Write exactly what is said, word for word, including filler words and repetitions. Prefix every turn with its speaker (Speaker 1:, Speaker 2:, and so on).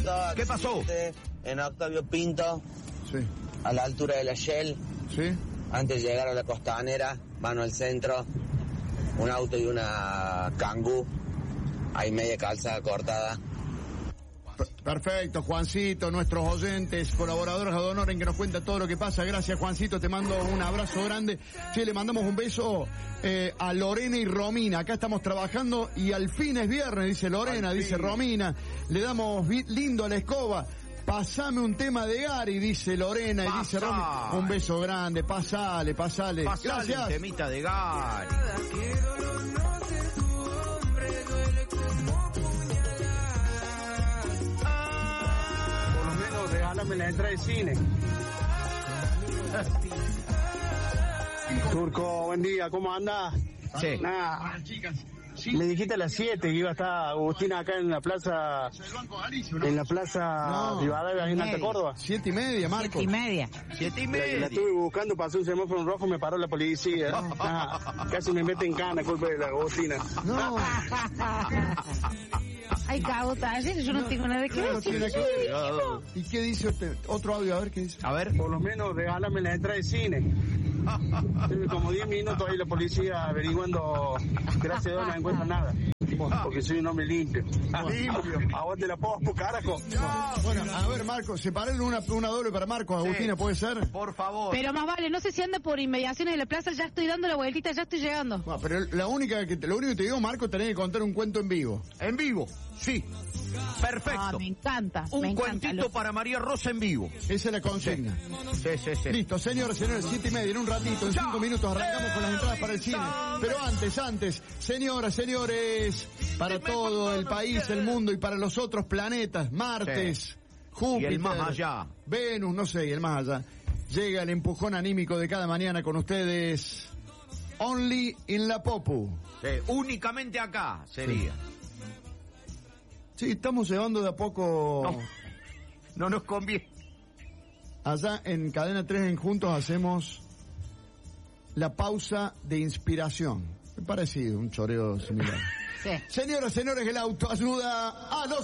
Speaker 1: ¿Qué pasó?
Speaker 2: En Octavio Pinto,
Speaker 3: Sí.
Speaker 2: a la altura de la Shell,
Speaker 3: ¿Sí?
Speaker 2: antes de llegar a la Costanera, mano al centro, un auto y una Kangoo, hay media calzada cortada.
Speaker 3: Perfecto, Juancito, nuestros oyentes, colaboradores ad honorem que nos cuentan todo lo que pasa. Gracias, Juancito, te mando un abrazo grande. Sí, le mandamos un beso eh, a Lorena y Romina. Acá estamos trabajando y al fin es viernes, dice Lorena, dice Romina. Le damos vi- lindo a la escoba. Pasame un tema de Gary, dice Lorena, y dice Romina. Un beso grande, pasale, pasale.
Speaker 1: Pasale
Speaker 3: Gracias.
Speaker 1: un temita de Gary.
Speaker 4: Regálame la entrada de cine. Turco, buen día, ¿cómo andás?
Speaker 1: Sí.
Speaker 4: Nada. Le dijiste a las siete que iba a estar Agustina acá en la plaza, en la plaza
Speaker 3: No.
Speaker 4: Rivadavia, ahí en Alta
Speaker 5: Media.
Speaker 4: Córdoba.
Speaker 3: Siete y media, Marco.
Speaker 5: Siete y media.
Speaker 1: Siete y
Speaker 4: La, la
Speaker 1: media.
Speaker 4: estuve buscando, pasó un semáforo en rojo, me paró la policía. Nah, casi me mete en cana, culpa de la Agustina.
Speaker 3: No,
Speaker 5: Ay, cabotaje, yo no, tengo nada que
Speaker 3: claro,
Speaker 5: decir.
Speaker 3: tiene que ver. ¿Y qué dice usted? Otro audio, a ver qué dice.
Speaker 1: A ver.
Speaker 4: Por lo menos regálame la entrada de cine. Estuve como diez minutos ahí la policía averiguando, gracias a Dios no encuentran nada. Porque soy un hombre limpio. Limpio. A vos te la puedo, carajo.
Speaker 3: Bueno, a ver, Marco, separarle una, una doble para Marco, Agustina, ¿puede ser?
Speaker 1: Por favor.
Speaker 5: Pero más vale, no sé si anda por inmediaciones de la plaza, ya estoy dando la vueltita, ya estoy llegando.
Speaker 3: Bueno, pero la única que, lo único que te digo, Marco, tenés que contar un cuento en vivo.
Speaker 1: En vivo. Sí. Perfecto.
Speaker 5: Ah, me encanta.
Speaker 1: Un
Speaker 5: me encanta.
Speaker 1: cuentito
Speaker 5: Lo-
Speaker 1: para María Rosa en vivo.
Speaker 3: Esa es la consigna.
Speaker 1: Sí, sí, sí.
Speaker 3: Listo, señores, señores, siete y media, en un ratito, en cinco minutos arrancamos con las entradas para el cine. Pero antes, antes, señoras, señores, para todo el país, el mundo y para los otros planetas, Martes,
Speaker 1: Sí.
Speaker 3: Júpiter,
Speaker 1: Y el más allá.
Speaker 3: Venus, no sé, y el más allá. Llega el empujón anímico de cada mañana con ustedes. Only in la Popu.
Speaker 1: Sí, únicamente acá sería.
Speaker 3: Sí, estamos llevando de a poco.
Speaker 1: No, no nos conviene.
Speaker 3: Allá en Cadena tres en Juntos hacemos la pausa de inspiración. Me parecido, un choreo similar.
Speaker 5: Sí.
Speaker 3: Señoras, señores, el auto ayuda a los